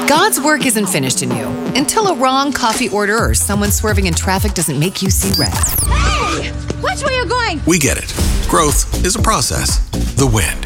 God's work isn't finished in you until a wrong coffee order or someone swerving in traffic doesn't make you see red. Hey! Watch where you're going! We get it. Growth is a process. The Wind.